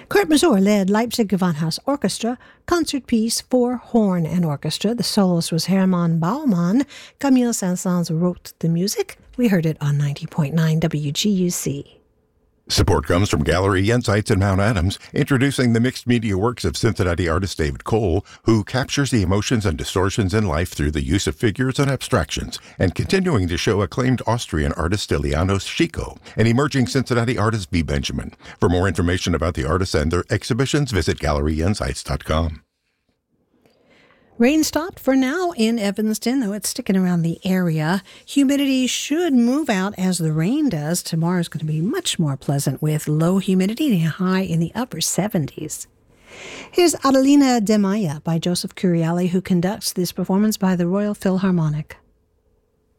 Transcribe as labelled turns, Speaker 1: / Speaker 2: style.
Speaker 1: Kurt Masur led Leipzig Gewandhaus Orchestra, concert piece for horn and orchestra. The soloist was Hermann Baumann. Camille Saint-Saëns wrote the music. We heard it on 90.9 WGUC.
Speaker 2: Support comes from Gallery Insights in Mount Adams, introducing the mixed media works of Cincinnati artist David Cole, who captures the emotions and distortions in life through the use of figures and abstractions, and continuing to show acclaimed Austrian artist Ilianos Chico and emerging Cincinnati artist B. Benjamin. For more information about the artists and their exhibitions, visit GalleryInsights.com.
Speaker 1: Rain stopped for now in Evanston, though it's sticking around the area. Humidity should move out as the rain does. Tomorrow's going to be much more pleasant with low humidity and high in the upper 70s. Here's Adelina de Maya by Joseph Curiali, who conducts this performance by the Royal Philharmonic.